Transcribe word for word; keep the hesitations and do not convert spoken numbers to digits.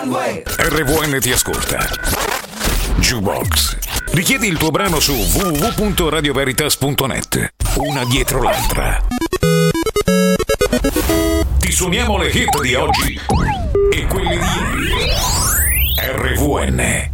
R V N ti ascolta. Jukebox. Richiedi il tuo brano su w w w punto radio veritas punto net. Una dietro l'altra. Ti suoniamo le hit di oggi e quelle di ieri. R V N.